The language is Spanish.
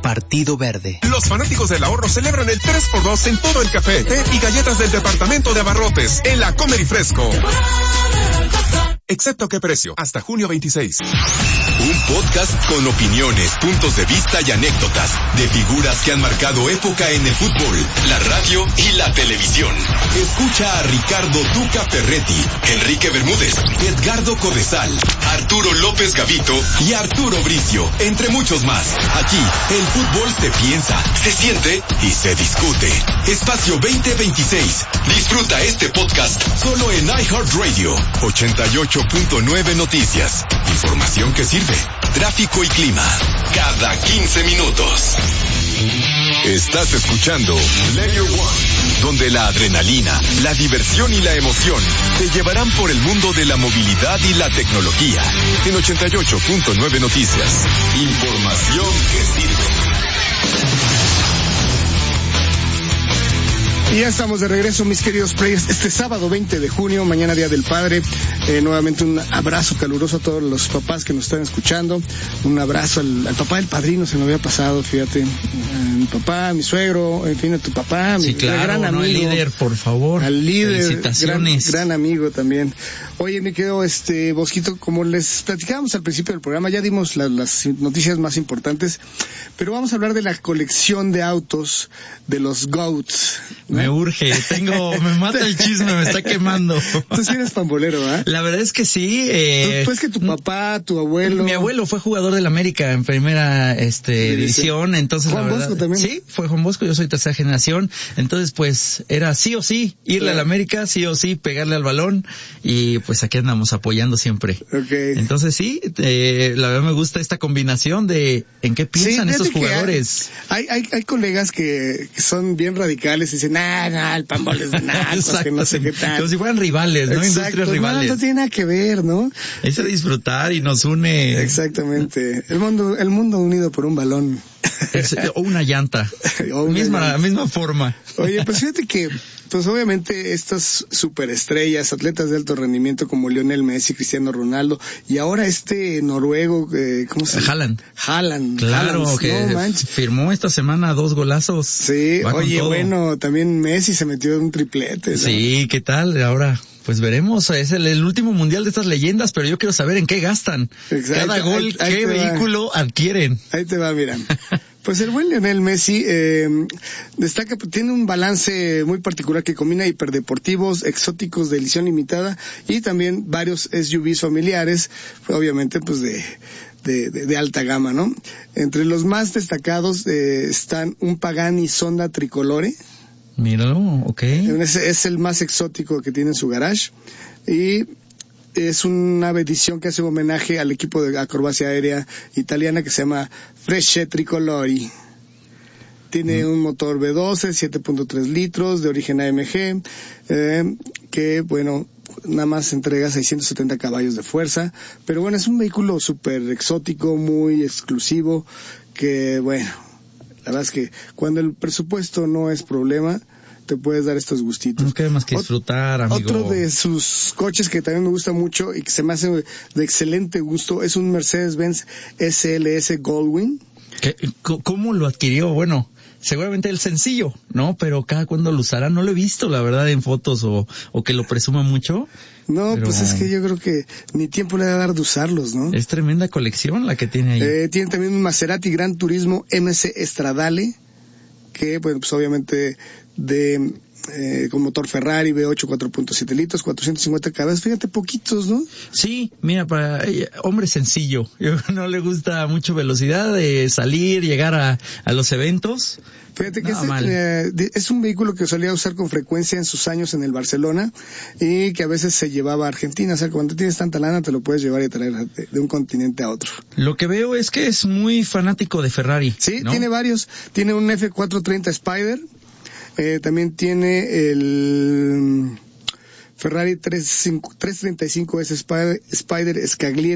Partido Verde. Los fanáticos del ahorro celebran el 3x2 en todo el café, té y galletas del departamento de abarrotes en la Comer y Fresco. ¿Excepto qué precio? Hasta junio 26. Un podcast con opiniones, puntos de vista y anécdotas de figuras que han marcado época en el fútbol, la radio y la televisión. Escucha a Ricardo Tuca Ferretti, Enrique Bermúdez, Edgardo Codesal, Arturo López Gavito y Arturo Bricio, entre muchos más. Aquí, el fútbol se piensa, se siente y se discute. Espacio 2026. Disfruta este podcast solo en iHeartRadio. 88.9 Noticias. Información que sirve. Tráfico y clima. Cada 15 minutos. Estás escuchando Player One, donde la adrenalina, la diversión y la emoción te llevarán por el mundo de la movilidad y la tecnología. En 88.9 Noticias. Información que sirve. Y ya estamos de regreso, mis queridos players, este sábado 20 de junio, mañana Día del Padre. Nuevamente un abrazo caluroso a todos los papás que nos están escuchando. Un abrazo al papá del padrino, se me había pasado, fíjate. Mi papá, mi suegro, en fin, a tu papá, sí, mi claro, gran amigo. Al líder, por favor. Al líder, felicitaciones. Gran amigo también. Oye, me quedo, Bosquito, como les platicábamos al principio del programa, ya dimos las noticias más importantes, pero vamos a hablar de la colección de autos de los GOATs, ¿no? Me urge, me mata el chisme, me está quemando. Tú sí eres pambolero, ¿eh? La verdad es que sí. Pues que tu papá, tu abuelo. Mi abuelo fue jugador del América en primera división, entonces Juan la verdad, Bosco también. Sí, fue Juan Bosco, yo soy tercera generación, entonces pues era sí o sí irle al América, sí o sí pegarle al balón, y pues aquí andamos apoyando siempre. Okay. Entonces sí, la verdad me gusta esta combinación de en qué piensan estos jugadores. Hay colegas que son bien radicales y dicen, el pambol es de nacos, que no sé qué tal. Como si fueran rivales, ¿no? Exacto, Industrias rivales. No tiene nada que ver, ¿no? Es a disfrutar y nos une. Exactamente. El mundo unido por un balón. O una llanta. Misma forma. Oye, pues fíjate que, pues obviamente estas superestrellas, atletas de alto rendimiento como Lionel Messi, Cristiano Ronaldo, y ahora noruego, ¿cómo se llama? Haaland. Claro, Haaland, que firmó esta semana 2 golazos. Sí, oye, bueno, también Messi se metió en un triplete, ¿no? Sí, ¿qué tal? Ahora, pues veremos, es el último mundial de estas leyendas, pero yo quiero saber en qué gastan. Exacto. Cada gol, qué vehículo adquieren. Ahí te va, mira. Pues el buen Lionel Messi destaca, tiene un balance muy particular que combina hiperdeportivos, exóticos de edición limitada y también varios SUVs familiares, obviamente pues de alta gama, ¿no? Entre los más destacados están un Pagani Zonda Tricolore. Míralo, okay. Es el más exótico que tiene en su garage y es una edición que hace un homenaje al equipo de acrobacia aérea italiana que se llama Frecce Tricolori. Tiene un motor V12, 7.3 litros, de origen AMG, que bueno, nada más entrega 670 caballos de fuerza, pero bueno, es un vehículo súper exótico, muy exclusivo, que bueno, la verdad es que cuando el presupuesto no es problema, te puedes dar estos gustitos. No queda más que disfrutar, amigo. Otro de sus coches que también me gusta mucho y que se me hace de excelente gusto es un Mercedes-Benz SLS Goldwing. ¿Cómo lo adquirió? Bueno, seguramente el sencillo, ¿no? Pero cada cuándo lo usará, no lo he visto, la verdad, en fotos o que lo presuma mucho. No, pero pues es que yo creo que ni tiempo le va a dar de usarlos, ¿no? Es tremenda colección la que tiene ahí. Tiene también un Maserati Gran Turismo MC Stradale, que, bueno, pues obviamente con motor Ferrari, V8, 4.7 litros, 450 caballos, fíjate, poquitos, ¿no? Sí, mira, para hombre sencillo, no le gusta mucho velocidad, de salir, llegar a los eventos. Fíjate que es un vehículo que solía usar con frecuencia en sus años en el Barcelona y que a veces se llevaba a Argentina. O sea, cuando tienes tanta lana te lo puedes llevar y traer de un continente a otro. Lo que veo es que es muy fanático de Ferrari. Sí, ¿no? Tiene varios. Tiene un F430 Spider. También tiene el Ferrari 335S Spider Scagliere